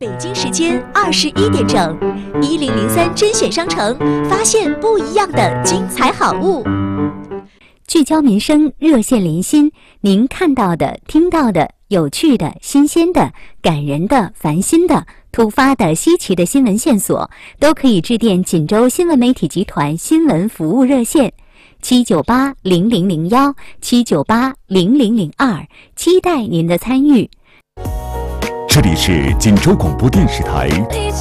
北京时间21点整，1003甄选商城发现不一样的精彩好物。 聚焦民生，热线连心，您看到的、听到的、有趣的、新鲜的、感人的、烦心的、突发的、稀奇的新闻线索，都可以致电锦州新闻媒体集团新闻服务热线7980001 7980002，期待您的参与。 这里是锦州广播电视台